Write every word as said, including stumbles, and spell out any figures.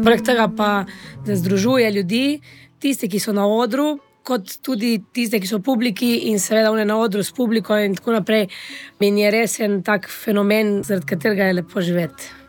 Poleg tega pa, da združuje ljudi, tiste, ki so na odru, kot tudi tiste, ki so v publiki in seveda one na odru s publiko in tako naprej. In je res en tak fenomen, zaradi katerega je lepo živeti.